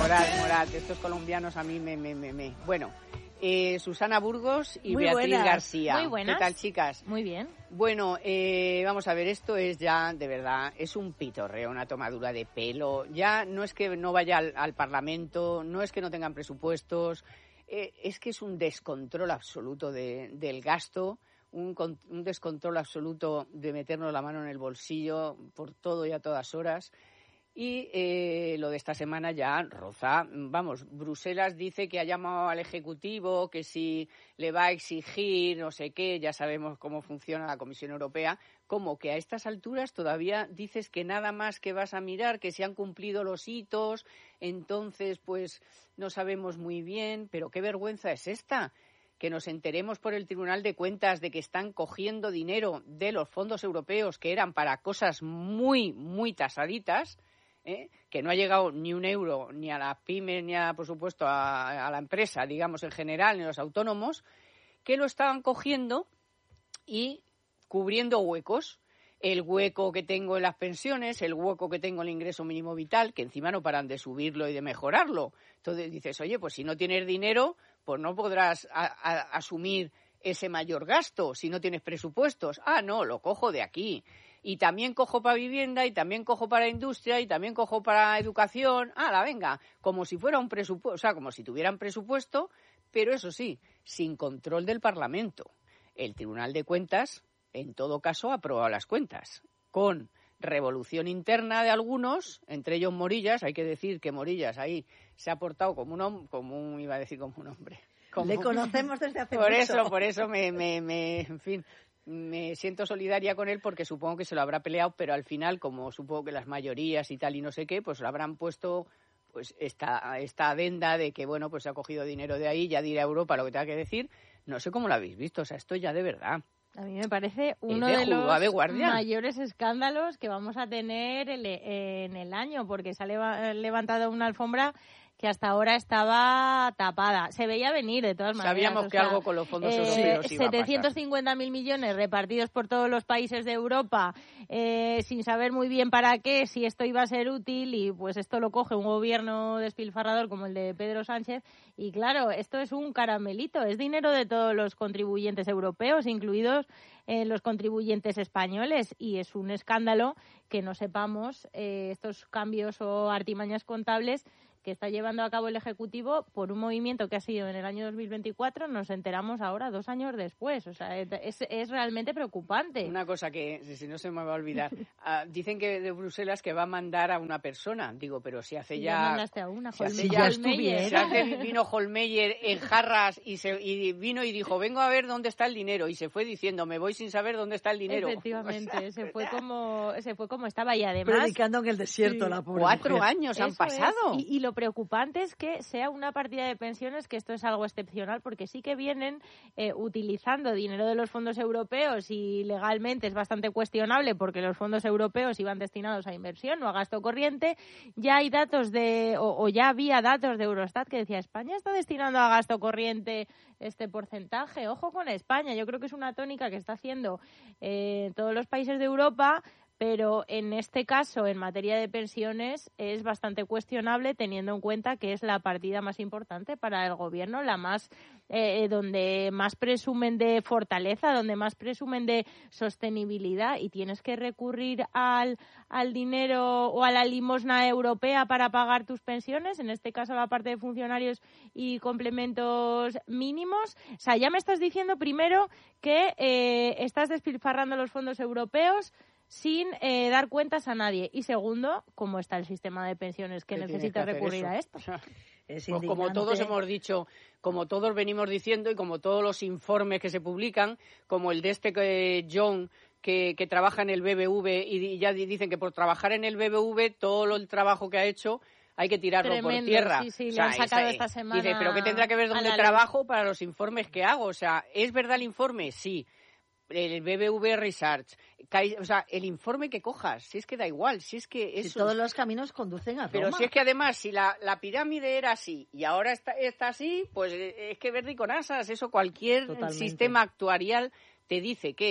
Morat, estos colombianos a mí me. Bueno, Susana Burgos y Muy Beatriz buenas. García. Muy buenas. ¿Qué tal, chicas? Muy bien. Bueno, vamos a ver, esto es ya, de verdad, es un pitorreo, una tomadura de pelo. Ya no es que no vaya al Parlamento, no es que no tengan presupuestos, es que es un descontrol absoluto del gasto, un descontrol absoluto de meternos la mano en el bolsillo por todo y a todas horas. Y lo de esta semana ya roza, vamos, Bruselas dice que ha llamado al Ejecutivo, que si le va a exigir no sé qué, ya sabemos cómo funciona la Comisión Europea, como que a estas alturas todavía dices que nada más que vas a mirar, que se han cumplido los hitos, entonces pues no sabemos muy bien, pero qué vergüenza es esta, que nos enteremos por el Tribunal de Cuentas de que están cogiendo dinero de los fondos europeos que eran para cosas muy, muy tasaditas, que no ha llegado ni un euro ni a las pymes ni, por supuesto, a la empresa, digamos, en general, ni a los autónomos, que lo estaban cogiendo y cubriendo huecos. El hueco que tengo en las pensiones, el hueco que tengo en el ingreso mínimo vital, que encima no paran de subirlo y de mejorarlo. Entonces dices, oye, pues si no tienes dinero, pues no podrás asumir ese mayor gasto si no tienes presupuestos. Ah, no, lo cojo de aquí. Y también cojo para vivienda, y también cojo para industria, y también cojo para educación. Venga, como si fuera un presupuesto, o sea, como si tuvieran presupuesto, pero eso sí, sin control del Parlamento. El Tribunal de Cuentas, en todo caso, ha aprobado las cuentas, con revolución interna de algunos, entre ellos Morillas. Hay que decir que Morillas ahí se ha portado como un hombre. Le conocemos desde hace mucho. Por eso en fin, me siento solidaria con él, porque supongo que se lo habrá peleado, pero al final, como supongo que las mayorías y tal y no sé qué, pues lo habrán puesto pues esta adenda de que, bueno, pues se ha cogido dinero de ahí, ya dirá Europa lo que tenga que decir. No sé cómo lo habéis visto, o sea, esto ya de verdad. A mí me parece uno de los mayores escándalos que vamos a tener en el año, porque se ha levantado una alfombra que hasta ahora estaba tapada. Se veía venir, de todas maneras. Sabíamos que algo con los fondos europeos iba a pasar. 750.000 millones repartidos por todos los países de Europa, sin saber muy bien para qué, si esto iba a ser útil, y pues esto lo coge un gobierno despilfarrador como el de Pedro Sánchez. Y claro, esto es un caramelito, es dinero de todos los contribuyentes europeos, incluidos los contribuyentes españoles, y es un escándalo que no sepamos estos cambios o artimañas contables que está llevando a cabo el Ejecutivo por un movimiento que ha sido en el año 2024, nos enteramos ahora 2 años después. O sea, es realmente preocupante. Una cosa que, si no se me va a olvidar, dicen que de Bruselas que va a mandar a una persona. Digo, pero si hace ya... mandaste a una, vino Hohlmeier en jarras y vino y dijo, vengo a ver dónde está el dinero, y se fue diciendo, me voy sin saber dónde está el dinero. Efectivamente, se fue como estaba, y además... Predicando en el desierto, la pobre 4 mujer. años han pasado. Y lo preocupante es que sea una partida de pensiones, que esto es algo excepcional, porque sí que vienen utilizando dinero de los fondos europeos, y legalmente es bastante cuestionable, porque los fondos europeos iban destinados a inversión, no a gasto corriente. Ya hay datos o ya había datos de Eurostat que decía, España está destinando a gasto corriente este porcentaje. Ojo con España, yo creo que es una tónica que está haciendo todos los países de Europa, pero en este caso, en materia de pensiones, es bastante cuestionable, teniendo en cuenta que es la partida más importante para el gobierno, la más donde más presumen de fortaleza, donde más presumen de sostenibilidad, y tienes que recurrir al dinero o a la limosna europea para pagar tus pensiones, en este caso la parte de funcionarios y complementos mínimos. O sea, ya me estás diciendo primero que estás despilfarrando los fondos europeos sin dar cuentas a nadie. Y segundo, ¿cómo está el sistema de pensiones que necesita recurrir a esto? Es pues como todos hemos dicho, como todos venimos diciendo, y como todos los informes que se publican, como el de John, que trabaja en el BBV, y ya dicen que por trabajar en el BBV todo el trabajo que ha hecho hay que tirarlo Tremendo, por tierra. Sí, le han sacado esta semana. Dice, ¿pero qué tendrá que ver donde trabajo para los informes que hago? O sea, ¿es verdad el informe? Sí. El BBV Research, o sea, el informe que cojas, si es que da igual, si es que eso... Si todos los caminos conducen a Roma. Pero si es que además, si la pirámide era así y ahora está así, pues es que verde y con asas, eso cualquier sistema actuarial te dice que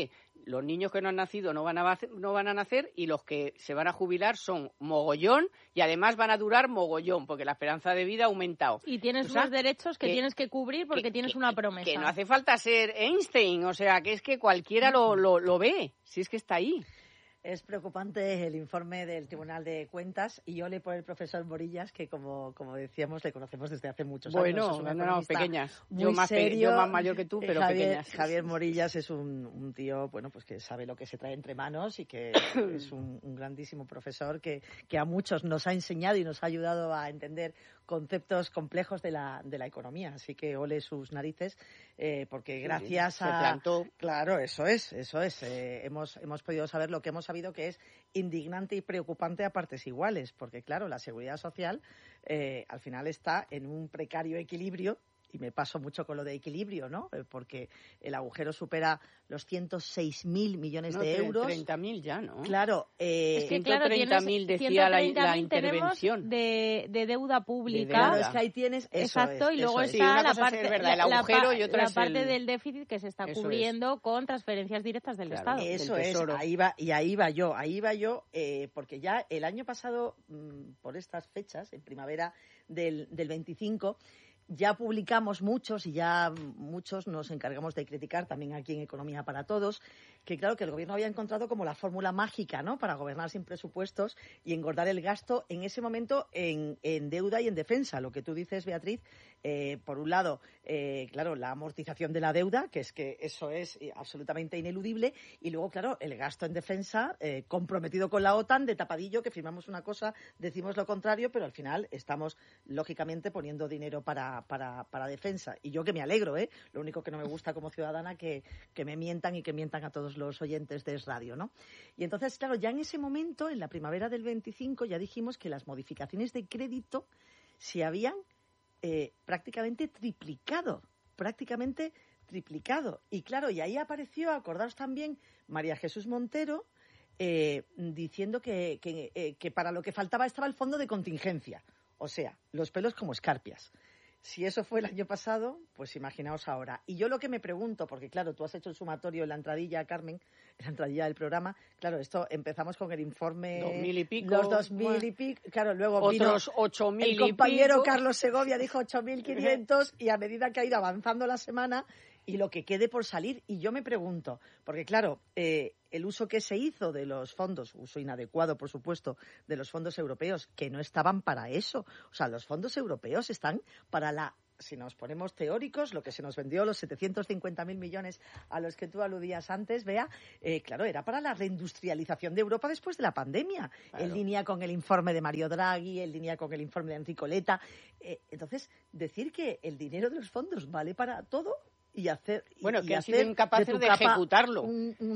los niños que no han nacido no van a nacer y los que se van a jubilar son mogollón y además van a durar mogollón porque la esperanza de vida ha aumentado. Y tienes unos derechos que tienes que cubrir porque tienes una promesa. Que no hace falta ser Einstein, o sea, que es que cualquiera lo ve, si es que está ahí. Es preocupante el informe del Tribunal de Cuentas y ole por el profesor Morillas, que como decíamos, le conocemos desde hace muchos años. Bueno, pequeñas. Yo más mayor que tú, pero pequeñas. Javier Morillas es un tío, bueno, pues que sabe lo que se trae entre manos y que es un grandísimo profesor que a muchos nos ha enseñado y nos ha ayudado a entender conceptos complejos de la economía. Así que ole sus narices, porque gracias a... Se plantó. Claro, eso es. Hemos podido saber lo que hemos sabido, que es indignante y preocupante a partes iguales, porque claro, la seguridad social al final está en un precario equilibrio, y me paso mucho con lo de equilibrio, ¿no? Porque el agujero supera los 106.000 millones de euros. 30.000 ya, ¿no? Claro. Es que, claro, 130.000 decía la intervención. De deuda pública. Claro, es que ahí tienes... Exacto, y luego está la parte del déficit que se está cubriendo con transferencias directas del Estado. Eso es, ahí va yo, porque ya el año pasado, por estas fechas, en primavera del 25... ya publicamos muchos y ya muchos nos encargamos de criticar también aquí en Economía para Todos, que claro, que el gobierno había encontrado como la fórmula mágica, ¿no?, para gobernar sin presupuestos y engordar el gasto en ese momento en deuda y en defensa. Lo que tú dices, Beatriz, por un lado, claro, la amortización de la deuda, que es que eso es absolutamente ineludible, y luego, claro, el gasto en defensa comprometido con la OTAN de tapadillo, que firmamos una cosa, decimos lo contrario, pero al final estamos, lógicamente, poniendo dinero para defensa. Y yo que me alegro, lo único que no me gusta como ciudadana que me mientan y que mientan a todos los oyentes de Es Radio, ¿no? Y entonces, claro, ya en ese momento, en la primavera del 25, ya dijimos que las modificaciones de crédito se habían prácticamente triplicado. Y claro, y ahí apareció, acordaos también, María Jesús Montero, diciendo que para lo que faltaba estaba el fondo de contingencia. O sea, los pelos como escarpias. Si eso fue el año pasado, pues imaginaos ahora. Y yo lo que me pregunto, porque claro, tú has hecho el sumatorio en la entradilla, Carmen, en la entradilla del programa, claro, esto empezamos con el informe... 2.000 y pico. Los 2.000 y pico, claro, luego otros 8.000 y pico. El compañero Carlos Segovia dijo 8.500 y a medida que ha ido avanzando la semana y lo que quede por salir. Y yo me pregunto, porque claro, el uso que se hizo de los fondos, uso inadecuado, por supuesto, de los fondos europeos, que no estaban para eso. O sea, los fondos europeos están para si nos ponemos teóricos, lo que se nos vendió, los 750.000 millones a los que tú aludías antes, Bea, claro, era para la reindustrialización de Europa después de la pandemia, claro. En línea con el informe de Mario Draghi, en línea con el informe de Enrico Letta. Entonces, decir que el dinero de los fondos vale para todo... que han sido incapaces de ejecutarlo.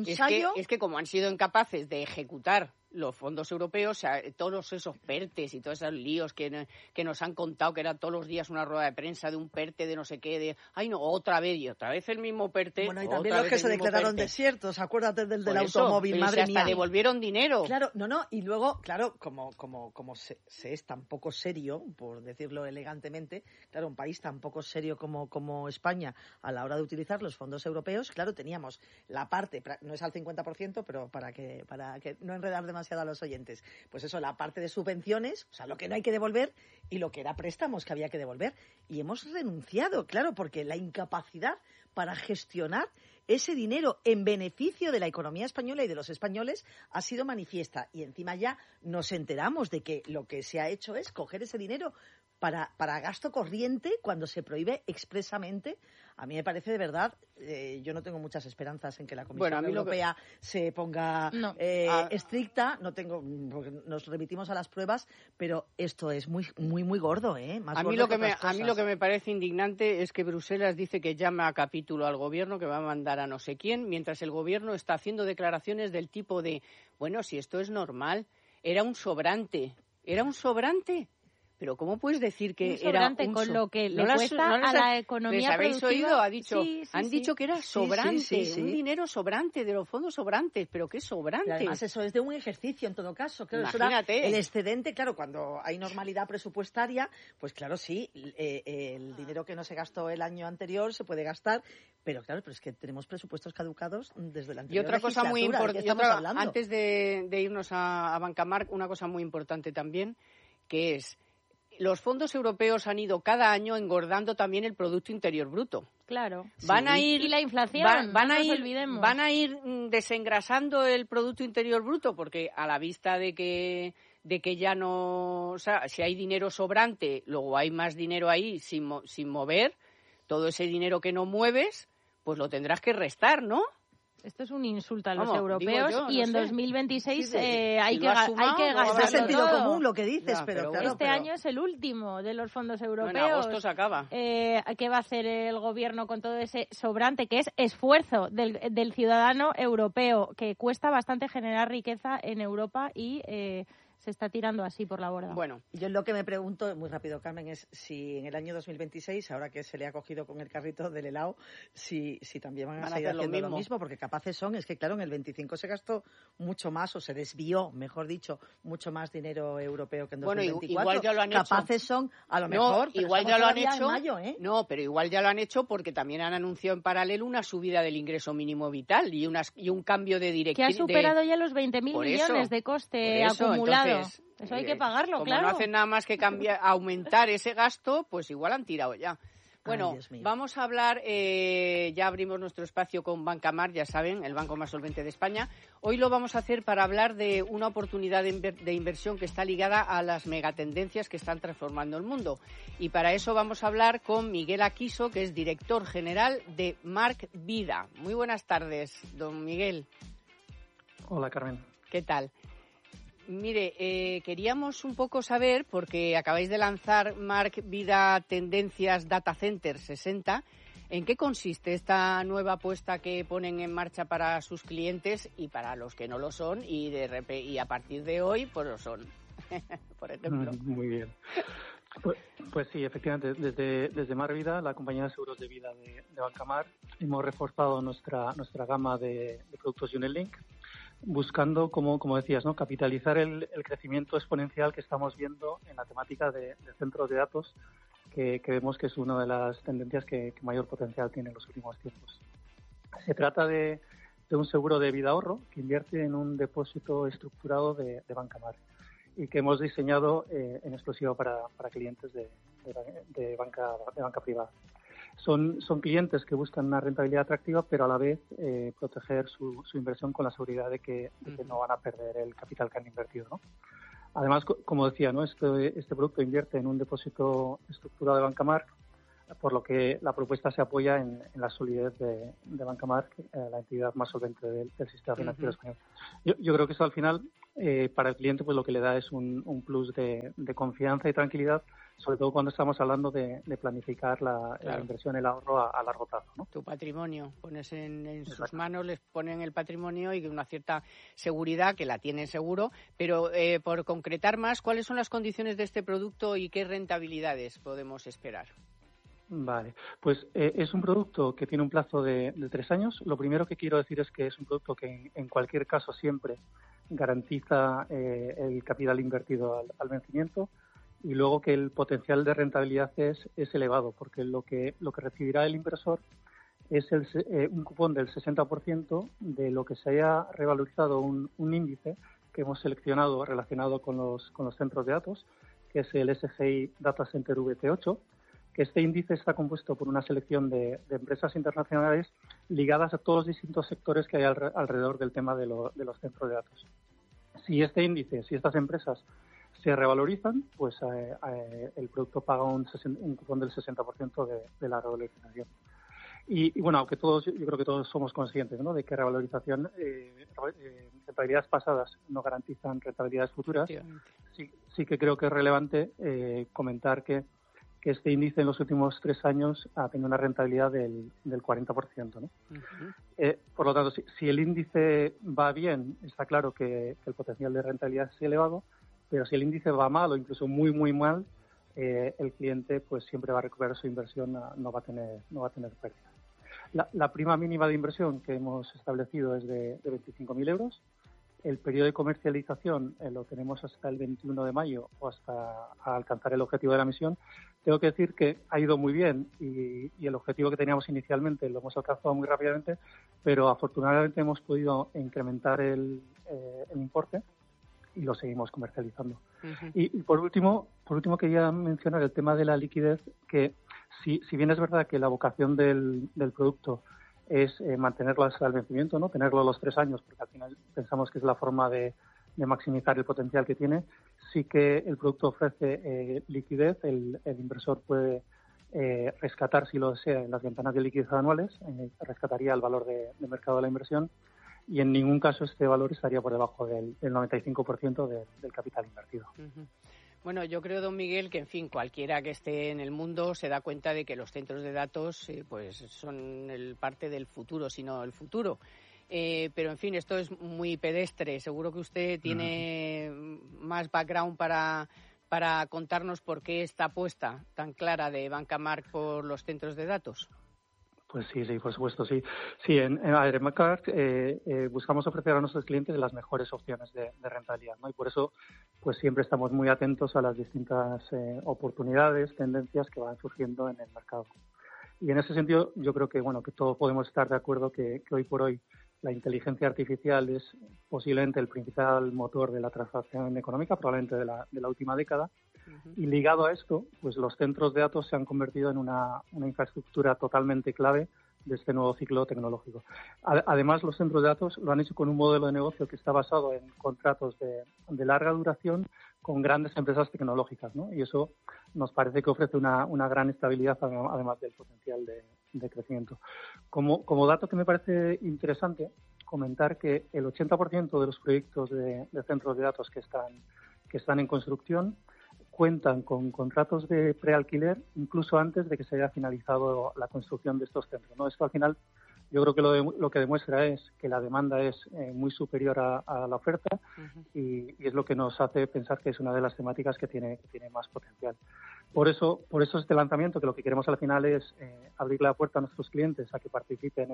Es que como han sido incapaces de ejecutar los fondos europeos, o sea, todos esos PERTEs y todos esos líos que nos han contado, que eran todos los días una rueda de prensa de un PERTE de no sé qué, otra vez el mismo PERTE. Bueno, y también los que se declararon desiertos, acuérdate del automóvil, madre mía. Hasta devolvieron dinero. Claro, y luego, claro, como se es tan poco serio, por decirlo elegantemente, claro, un país tan poco serio como España a la hora de utilizar los fondos europeos, claro, teníamos la parte, no es al 50%, pero para que no enredar demasiado a los oyentes, pues eso, la parte de subvenciones, o sea, lo que no hay que devolver y lo que era préstamos que había que devolver, y hemos renunciado, claro, porque la incapacidad para gestionar ese dinero en beneficio de la economía española y de los españoles ha sido manifiesta, y encima ya nos enteramos de que lo que se ha hecho es coger ese dinero para gasto corriente cuando se prohíbe expresamente. A mí me parece de verdad, yo no tengo muchas esperanzas en que la Comisión Europea se ponga estricta, porque nos remitimos a las pruebas, pero esto es muy muy muy gordo, más a mí lo que me parece indignante es que Bruselas dice que llama a capítulo al gobierno, que va a mandar a no sé quién, mientras el gobierno está haciendo declaraciones del tipo de, bueno, si esto es normal, era un sobrante. Pero ¿cómo puedes decir que un sobrante era un con lo que le no cuesta a la economía ¿les habéis productiva? oído? Han dicho que era sobrante, un dinero sobrante, de los fondos sobrantes. ¿Pero qué sobrante? Además, eso es de un ejercicio en todo caso. Claro, imagínate. Eso era el excedente, claro, cuando hay normalidad presupuestaria, pues claro, sí, el dinero que no se gastó el año anterior se puede gastar, pero claro, pero es que tenemos presupuestos caducados desde la anterior Y otra cosa muy importante, hablando. Antes de irnos a Bancamarc, una cosa muy importante también, que es los fondos europeos han ido cada año engordando también el Producto Interior Bruto. Claro. Van a ir, y la inflación, van a ir desengrasando el Producto Interior Bruto, porque a la vista de que ya no, o sea, si hay dinero sobrante, luego hay más dinero ahí sin mover, todo ese dinero que no mueves, pues lo tendrás que restar, ¿no? Esto es un insulto a los europeos y en 2026 hay que gastar es sentido común lo que dices, pero claro. Este año es el último de los fondos europeos. En agosto se acaba. ¿Qué va a hacer el gobierno con todo ese sobrante, que es esfuerzo del ciudadano europeo, que cuesta bastante generar riqueza en Europa y se está tirando así por la borda? Bueno, yo lo que me pregunto, muy rápido, Carmen, es si en el año 2026, ahora que se le ha cogido con el carrito del helado, si también van a seguir haciendo lo mismo, porque capaces son, es que claro, en el 25 se gastó mucho más, o se desvió, mejor dicho, mucho más dinero europeo que en 2024. Bueno, igual ya lo han capaces hecho. Son, a lo mejor, pero igual ya lo han hecho. Mayo, ¿eh? No, pero igual ya lo han hecho porque también han anunciado en paralelo una subida del ingreso mínimo vital y un cambio de dirección. Que ha superado ya los 20.000 millones de coste acumulado. Entonces, eso hay que pagarlo, como claro. no hacen nada más que aumentar ese gasto, pues igual han tirado ya. Bueno, vamos a hablar, ya abrimos nuestro espacio con Bancamarc, ya saben, el banco más solvente de España. Hoy lo vamos a hacer para hablar de una oportunidad de inversión que está ligada a las megatendencias que están transformando el mundo. Y para eso vamos a hablar con Miguel Aquiso, que es director general de Marc Vida. Muy buenas tardes, don Miguel. Hola, Carmen. ¿Qué tal? Mire, queríamos un poco saber, porque acabáis de lanzar Marc Vida Tendencias Data Center 60, ¿en qué consiste esta nueva apuesta que ponen en marcha para sus clientes y para los que no lo son y a partir de hoy pues lo son, por ejemplo? Muy bien. Pues sí, efectivamente, desde Marc Vida, la compañía de seguros de vida de Bancamarc, hemos reforzado nuestra gama de productos UnitLink, buscando, como decías, ¿no?, capitalizar el crecimiento exponencial que estamos viendo en la temática de centros de datos, que vemos que es una de las tendencias que mayor potencial tiene en los últimos tiempos. Se trata de un seguro de vida ahorro que invierte en un depósito estructurado de Bancamarc y que hemos diseñado en exclusiva para clientes de banca privada. Son clientes que buscan una rentabilidad atractiva, pero a la vez proteger su inversión con la seguridad de que no van a perder el capital que han invertido, ¿no? Además, como decía, ¿no?, este producto invierte en un depósito estructurado de Bancamarc, por lo que la propuesta se apoya en la solidez de Bancamarc, la entidad más solvente del sistema financiero español. Yo creo que eso al final, para el cliente, pues lo que le da es un plus de confianza y tranquilidad, sobre todo cuando estamos hablando de planificar la inversión, el ahorro a largo plazo, ¿no? Tu patrimonio, pones en sus manos, les ponen el patrimonio y una cierta seguridad, que la tienen seguro, pero por concretar más, ¿cuáles son las condiciones de este producto y qué rentabilidades podemos esperar? Vale, pues es un producto que tiene un plazo de 3 años. Lo primero que quiero decir es que es un producto que en cualquier caso siempre garantiza el capital invertido al vencimiento, y luego que el potencial de rentabilidad es elevado, porque lo que recibirá el inversor es un cupón del 60% de lo que se haya revalorizado un índice que hemos seleccionado relacionado con los centros de datos, que es el SGI Data Center VT8, que este índice está compuesto por una selección de empresas internacionales ligadas a todos los distintos sectores que hay alrededor del tema de los centros de datos. Si este índice, si estas empresas se revalorizan, pues el producto paga un cupón del 60% de la revalorización. Y bueno, aunque yo creo que todos somos conscientes, ¿no?, de que revalorización, rentabilidades pasadas no garantizan rentabilidades futuras, sí que creo que es relevante comentar que este índice en los últimos 3 años ha tenido una rentabilidad del 40%, ¿no? Uh-huh. Por lo tanto, si el índice va bien, está claro que el potencial de rentabilidad es elevado, pero si el índice va mal o incluso muy, muy mal, el cliente pues siempre va a recuperar su inversión, no va a tener pérdidas. La prima mínima de inversión que hemos establecido es de 25.000 euros. El periodo de comercialización lo tenemos hasta el 21 de mayo o hasta alcanzar el objetivo de la misión. Tengo que decir que ha ido muy bien y el objetivo que teníamos inicialmente lo hemos alcanzado muy rápidamente, pero afortunadamente hemos podido incrementar el importe y lo seguimos comercializando. Uh-huh. Y por último quería mencionar el tema de la liquidez, que si bien es verdad que la vocación del producto es mantenerlo hasta el vencimiento, ¿no? Tenerlo a los 3 años, porque al final pensamos que es la forma de maximizar el potencial que tiene. Sí que el producto ofrece liquidez, el inversor puede rescatar, si lo desea, en las ventanas de liquidez anuales, rescataría el valor de mercado de la inversión y en ningún caso este valor estaría por debajo del 95% del capital invertido. Uh-huh. Bueno, yo creo, don Miguel, que, en fin, cualquiera que esté en el mundo se da cuenta de que los centros de datos pues son parte del futuro, si no el futuro. Pero, en fin, esto es muy pedestre. Seguro que usted tiene más background para contarnos por qué esta apuesta tan clara de Banca March por los centros de datos. Pues sí, por supuesto, sí. Sí, en Banca March buscamos ofrecer a nuestros clientes las mejores opciones de rentabilidad, ¿no? Y por eso, pues siempre estamos muy atentos a las distintas oportunidades, tendencias que van surgiendo en el mercado. Y en ese sentido, yo creo que, bueno, que todos podemos estar de acuerdo que hoy por hoy la inteligencia artificial es posiblemente el principal motor de la transacción económica, probablemente de la última década. Uh-huh. Y ligado a esto, pues los centros de datos se han convertido en una infraestructura totalmente clave de este nuevo ciclo tecnológico. Además, los centros de datos lo han hecho con un modelo de negocio que está basado en contratos de larga duración con grandes empresas tecnológicas, ¿no? Y eso nos parece que ofrece una gran estabilidad, además del potencial de crecimiento. Como dato que me parece interesante, comentar que el 80% de los proyectos de centros de datos que están en construcción cuentan con contratos de prealquiler incluso antes de que se haya finalizado la construcción de estos centros, ¿no? Esto al final yo creo que lo que demuestra es que la demanda es muy superior a la oferta. Uh-huh. y es lo que nos hace pensar que es una de las temáticas que tiene más potencial. Por eso este lanzamiento, que lo que queremos al final es abrir la puerta a nuestros clientes a que participen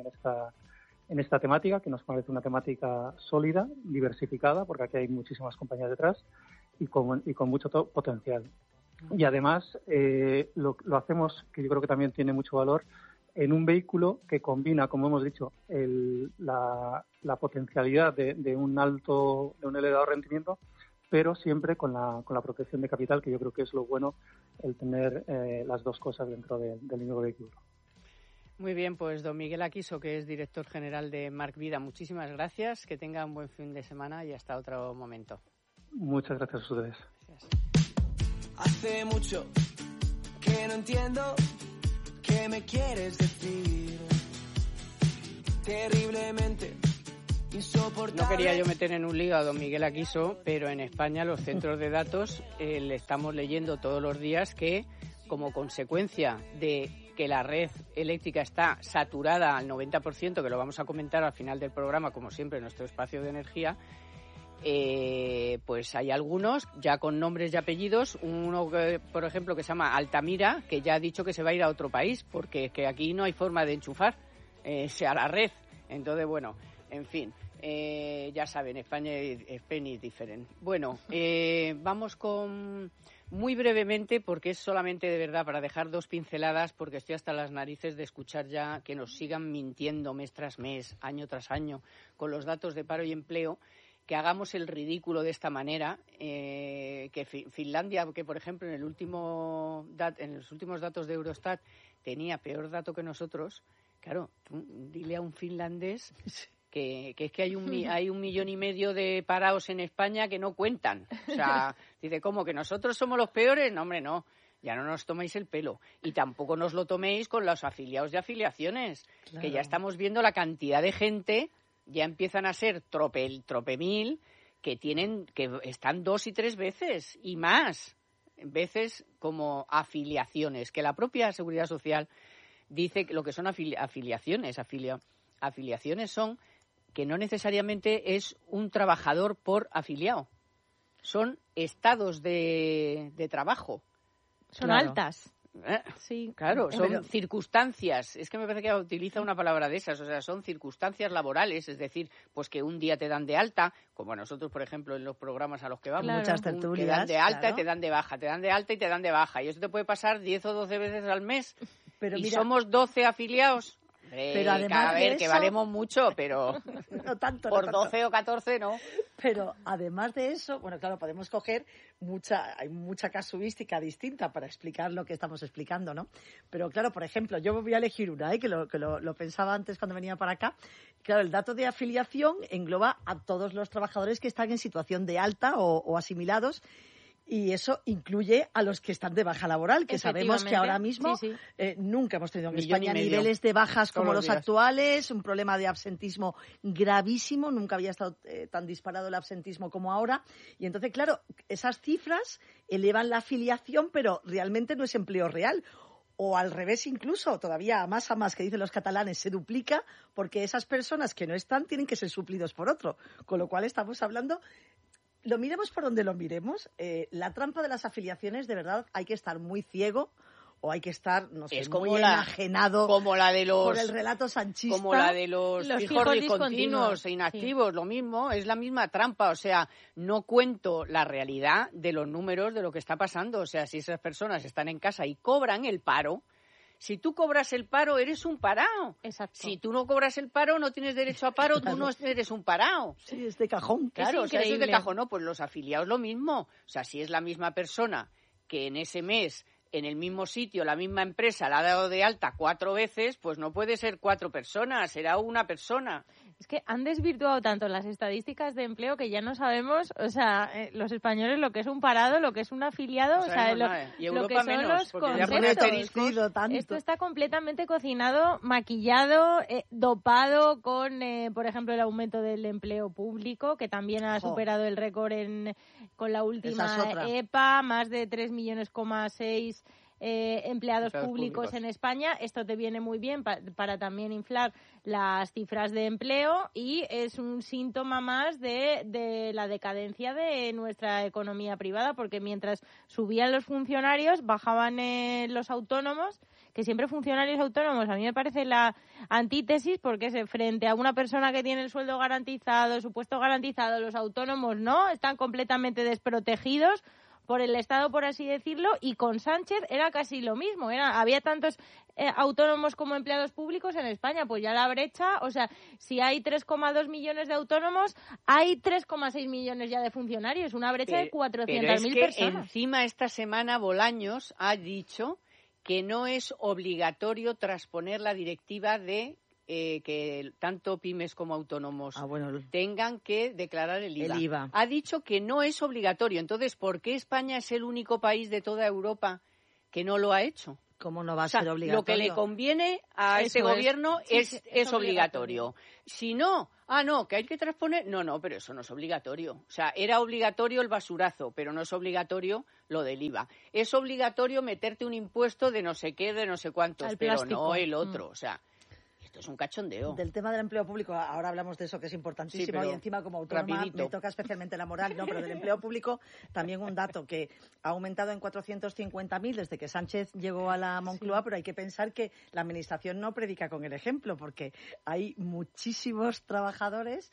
en esta temática, que nos parece una temática sólida, diversificada, porque aquí hay muchísimas compañías detrás y con mucho potencial. Y además lo hacemos, que yo creo que también tiene mucho valor, en un vehículo que combina, como hemos dicho, la potencialidad de un elevado rendimiento, pero siempre con la protección de capital, que yo creo que es lo bueno el tener las dos cosas dentro del mismo vehículo. Muy bien, pues don Miguel Aquiso, que es director general de March Vida, muchísimas gracias, que tenga un buen fin de semana y hasta otro momento. Muchas gracias a ustedes. Gracias. Hace mucho que no entiendo qué me quieres decir. Terriblemente insoportable. No quería yo meter en un lío a don Miguel Aquiso, pero en España los centros de datos le estamos leyendo todos los días que, como consecuencia de que la red eléctrica está saturada al 90%, que lo vamos a comentar al final del programa, como siempre, en nuestro espacio de energía, pues hay algunos ya con nombres y apellidos. Uno, por ejemplo, que se llama Altamira, que ya ha dicho que se va a ir a otro país, porque es que aquí no hay forma de enchufar a la red. Entonces, bueno, en fin, ya saben, España es diferente. Bueno, vamos con... Muy brevemente, porque es solamente de verdad para dejar dos pinceladas, porque estoy hasta las narices de escuchar ya que nos sigan mintiendo mes tras mes, año tras año, con los datos de paro y empleo, que hagamos el ridículo de esta manera, que Finlandia, que por ejemplo en los últimos datos de Eurostat tenía peor dato que nosotros, claro, tú dile a un finlandés que es que hay 1,5 millones de parados en España que no cuentan. O sea, dice, ¿cómo? ¿Que nosotros somos los peores? No, hombre, no. Ya no nos toméis el pelo. Y tampoco nos lo toméis con los afiliados y afiliaciones. Claro. Que ya estamos viendo la cantidad de gente, ya empiezan a ser tropemil, que están 2 y 3 veces y más veces como afiliaciones. Que la propia Seguridad Social dice que lo que son afiliaciones. Afiliaciones son que no necesariamente es un trabajador por afiliado. Son estados de trabajo. Son Claro. altas. Sí. Claro, son Pero- circunstancias. Es que me parece que utiliza una palabra de esas. O sea, son circunstancias laborales. Es decir, pues que un día te dan de alta, como a nosotros, por ejemplo, en los programas a los que vamos. Claro. Muchas Te tertulias. dan de alta claro. y te dan de baja. Te dan de alta y te dan de baja. Y eso te puede pasar 10 o 12 veces al mes. Pero y mira, somos 12 afiliados. Pero además a ver, de que eso- valemos mucho, pero no tanto, por no tanto. 12 o 14 no. Pero además de eso, bueno, claro, podemos coger hay mucha casuística distinta para explicar lo que estamos explicando, ¿no? Pero claro, por ejemplo, yo voy a elegir una, que lo pensaba antes cuando venía para acá. Claro, el dato de afiliación engloba a todos los trabajadores que están en situación de alta o asimilados. Y eso incluye a los que están de baja laboral, que sabemos que ahora mismo Sí. nunca hemos tenido en Millón y España medio. niveles de bajas como Todos los los días. actuales, un problema de absentismo gravísimo, nunca había estado tan disparado el absentismo como ahora. Y entonces, claro, esas cifras elevan la afiliación, pero realmente no es empleo real. O al revés incluso, todavía a más, que dicen los catalanes, se duplica porque esas personas que no están tienen que ser suplidos por otro. Con lo cual estamos hablando... Lo miremos por donde lo miremos, la trampa de las afiliaciones, de verdad, hay que estar muy ciego o hay que estar, no sé, Es como muy enajenado como la de los por el relato sanchista. como la de los Los fijos fijos discontinuos discontinuos, e inactivos, lo mismo, es la misma trampa, o sea, no cuento la realidad de los números de lo que está pasando, o sea, si esas personas están en casa y cobran el paro, si tú cobras el paro, eres un parao. Exacto. Si tú no cobras el paro, no tienes derecho a paro, tú no eres un parao. Sí, es de cajón. Claro, o sea, eso es de increíble. cajón, no, pues los afiliados lo mismo. O sea, si es la misma persona que en ese mes, en el mismo sitio, la misma empresa la ha dado de alta 4 veces, pues no puede ser 4 personas, será una persona. Es que han desvirtuado tanto las estadísticas de empleo que ya no sabemos, o sea, los españoles lo que es un parado, lo que es un afiliado, No o sea, sabemos lo, nada. Y lo Europa que son menos, los porque ya pone conceptos. asterisco tanto. Esto está completamente cocinado, maquillado, dopado con, por ejemplo, el aumento del empleo público, que también ha Jo. superado el récord con la Esa última es otra. EPA, más de 3,6 millones empleados Empleados públicos públicos. en España. Esto te viene muy bien para también inflar las cifras de empleo y es un síntoma más de la decadencia de nuestra economía privada, porque mientras subían los funcionarios, bajaban los autónomos, que siempre funcionarios autónomos a mí me parece la antítesis, porque frente a una persona que tiene el sueldo garantizado, su puesto garantizado, los autónomos no, están completamente desprotegidos por el Estado, por así decirlo, y con Sánchez era casi lo mismo. Había tantos autónomos como empleados públicos en España, pues ya la brecha, o sea, si hay 3,2 millones de autónomos, hay 3,6 millones ya de funcionarios, una brecha de 400.000 personas. Encima esta semana Bolaños ha dicho que no es obligatorio trasponer la directiva de que tanto pymes como autónomos tengan que declarar el IVA. El IVA. Ha dicho que no es obligatorio. Entonces, ¿por qué España es el único país de toda Europa que no lo ha hecho? ¿Cómo no va a O sea, ser obligatorio? lo que le conviene a Eso este es. gobierno Sí, es, sí, es es obligatorio. Si no, no, que hay que transponer. No, pero eso no es obligatorio. O sea, era obligatorio el basurazo, pero no es obligatorio lo del IVA. Es obligatorio meterte un impuesto de no sé qué, de no sé cuántos, Al pero plástico. no el otro. O sea, esto es un cachondeo. Del tema del empleo público, ahora hablamos de eso, que es importantísimo, Sí, pero y encima como autónoma rapidito. me toca especialmente la moral, no, pero del empleo público también un dato que ha aumentado en 450.000 desde que Sánchez llegó a la Moncloa, pero hay que pensar que la Administración no predica con el ejemplo, porque hay muchísimos trabajadores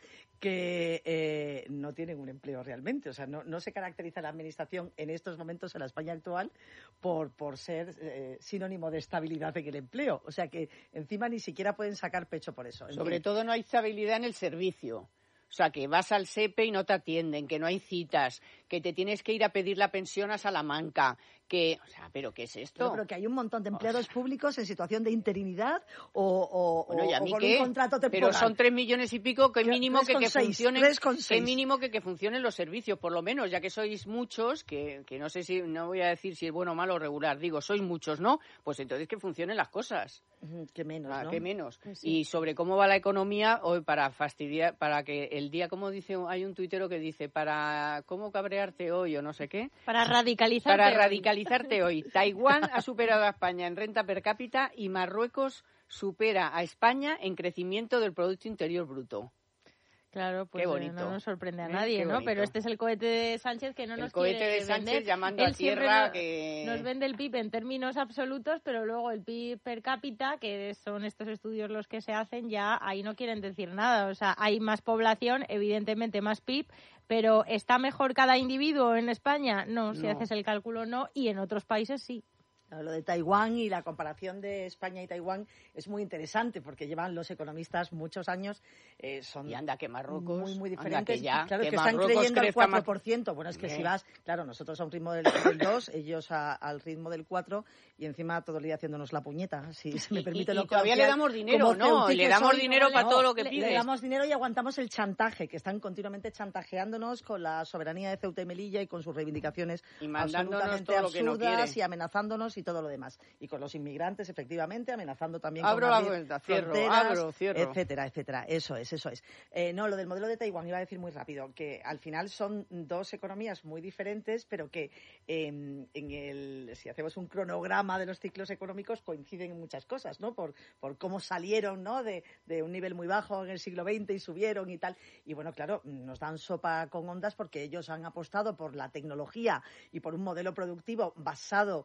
que no tienen un empleo realmente. O sea, no se caracteriza la Administración en estos momentos en la España actual por ser sinónimo de estabilidad en el empleo. O sea que encima ni siquiera pueden sacar pecho por eso. En Sobre fin. todo no hay estabilidad en el servicio. O sea, que vas al SEPE y no te atienden, que no hay citas, que te tienes que ir a pedir la pensión a Salamanca, que... O sea, ¿pero qué es esto? Pero que hay un montón de empleados públicos en situación de interinidad o Bueno, ¿y a mí con qué? un contrato temporal. Pero son 3 millones y pico, que mínimo que 3,6, funcionen, 3,6. que mínimo que funcionen los servicios, por lo menos, ya que sois muchos, que no sé si, no voy a decir si es bueno, malo o regular, digo, sois muchos, ¿no? Pues entonces que funcionen las cosas. Que menos, ¿no? Que menos. Pues sí. Y sobre cómo va la economía, hoy para fastidiar, para que el día, como dice, hay un tuitero que dice, para cómo cabrearte hoy o no sé qué, Para radicalizarte. para radicalizarte hoy. Taiwán ha superado a España en renta per cápita y Marruecos supera a España en crecimiento del Producto Interior Bruto. Claro, pues qué bonito. No nos sorprende a nadie, ¿no? Bonito. Pero este es el cohete de Sánchez que no nos quiere vender. El cohete de Sánchez llamando Él a tierra nos vende el PIB en términos absolutos, pero luego el PIB per cápita, que son estos estudios los que se hacen, ya ahí no quieren decir nada. O sea, hay más población, evidentemente más PIB, pero ¿está mejor cada individuo en España? No, si haces el cálculo no, y en otros países sí. Lo de Taiwán y la comparación de España y Taiwán es muy interesante porque llevan los economistas muchos años, son y anda que Marruecos muy diferentes. Que ya, claro, que Marruecos están creyendo al 4%. Más... Bueno, es que si vas, claro, nosotros a un ritmo del 2, ellos al ritmo del 4 y encima todo el día haciéndonos la puñeta, si se me permite lo y todavía le damos dinero, ¿no? Le damos dinero para todo lo que pides. Le damos dinero y aguantamos el chantaje, que están continuamente chantajeándonos con la soberanía de Ceuta y Melilla y con sus reivindicaciones y mandándonos absolutamente todo lo que no absurdas y amenazándonos y todo lo demás. Y con los inmigrantes, efectivamente, amenazando también con abrir fronteras, cierro. Etcétera. Eso es. No, lo del modelo de Taiwán iba a decir muy rápido, que al final son dos economías muy diferentes, pero que si hacemos un cronograma de los ciclos económicos coinciden en muchas cosas, ¿no? Por cómo salieron, ¿no? De un nivel muy bajo en el siglo XX y subieron y tal. Y bueno, claro, nos dan sopa con ondas porque ellos han apostado por la tecnología y por un modelo productivo basado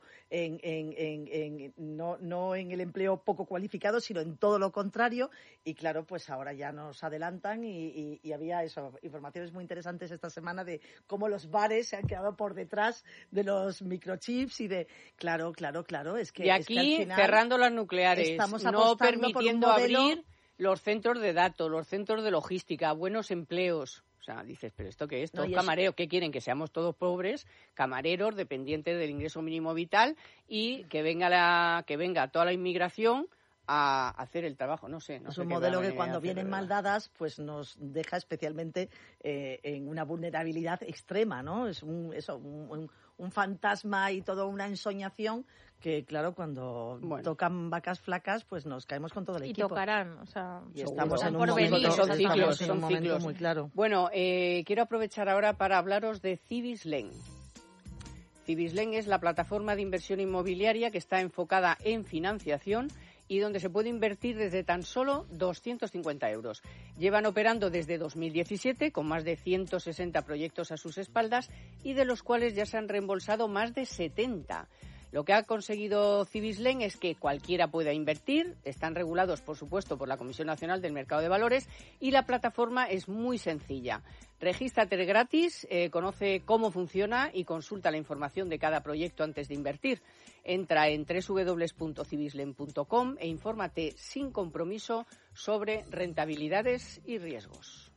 no en el empleo poco cualificado, sino en todo lo contrario. Y claro, pues ahora ya nos adelantan y había informaciones muy interesantes esta semana de cómo los bares se han quedado por detrás de los microchips y de claro, es que y aquí es que al final cerrando las nucleares, no permitiendo abrir los centros de datos, los centros de logística, buenos empleos. O sea, dices, ¿pero esto qué es? Todo camarero. ¿Qué quieren? Que seamos todos pobres, camareros, dependientes del ingreso mínimo vital y que venga toda la inmigración a hacer el trabajo. No sé es un modelo que cuando vienen mal dadas pues nos deja especialmente en una vulnerabilidad extrema, ¿no? Es un fantasma y toda una ensoñación que, claro, cuando tocan vacas flacas, pues nos caemos con todo el equipo. Y tocarán, o sea... Y estamos en un momento, son ciclos muy claro. Bueno, quiero aprovechar ahora para hablaros de Cibislen. Cibislen es la plataforma de inversión inmobiliaria que está enfocada en financiación y donde se puede invertir desde tan solo 250 euros. Llevan operando desde 2017 con más de 160 proyectos a sus espaldas y de los cuales ya se han reembolsado más de 70. Lo que ha conseguido Cibislen es que cualquiera pueda invertir, están regulados, por supuesto, por la Comisión Nacional del Mercado de Valores y la plataforma es muy sencilla. Regístrate gratis, conoce cómo funciona y consulta la información de cada proyecto antes de invertir. Entra en www.cibislen.com e infórmate sin compromiso sobre rentabilidades y riesgos.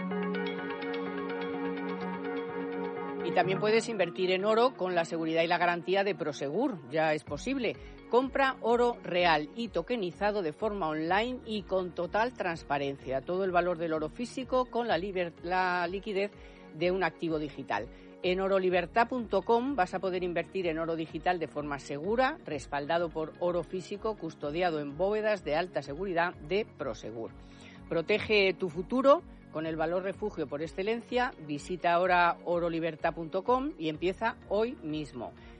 Y también puedes invertir en oro con la seguridad y la garantía de Prosegur. Ya es posible. Compra oro real y tokenizado de forma online y con total transparencia. Todo el valor del oro físico con la liquidez de un activo digital. En orolibertad.com vas a poder invertir en oro digital de forma segura, respaldado por oro físico, custodiado en bóvedas de alta seguridad de Prosegur. Protege tu futuro con el valor refugio por excelencia. Visita ahora orolibertad.com y empieza hoy mismo.